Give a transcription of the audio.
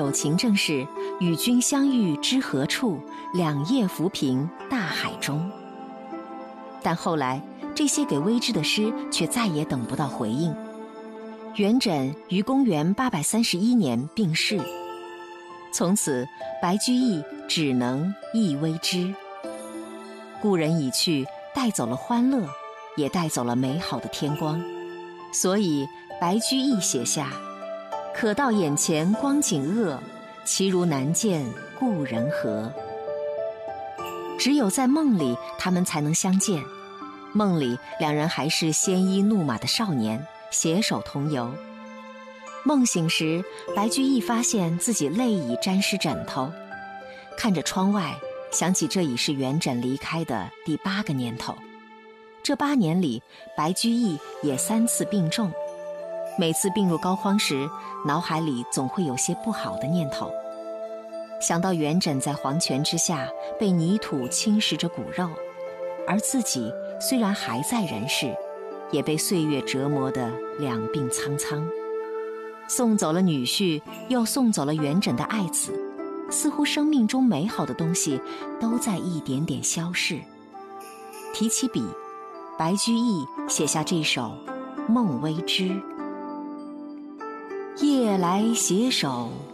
有情正是与君相遇知何处，两叶浮萍大海中。但后来这些给微之的诗却再也等不到回应。元稹于公元831年病逝，从此白居易只能忆微之。故人已去，带走了欢乐，也带走了美好的天光，所以白居易写下可到眼前光景恶，其如难见故人何。只有在梦里他们才能相见，梦里两人还是鲜衣怒马的少年，携手同游。梦醒时，白居易发现自己泪已沾湿枕头，看着窗外，想起这已是元稹离开的第8个年头。这8年里，白居易也3次病重，每次病入膏肓时，脑海里总会有些不好的念头。想到元稹在黄泉之下被泥土侵蚀着骨肉，而自己虽然还在人世，也被岁月折磨得两鬓苍苍。送走了女婿，又送走了元稹的爱子，似乎生命中美好的东西都在一点点消逝。提起笔，白居易写下这首《梦微之》：夜来携手